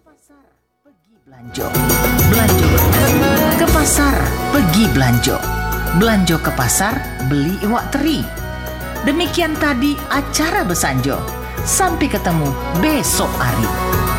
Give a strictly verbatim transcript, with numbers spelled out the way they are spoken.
pasar pergi belanja. Belanja ke pasar pergi belanja. Belanja ke pasar beli iwak teri. Demikian tadi acara Besanjo. Sampai ketemu besok hari.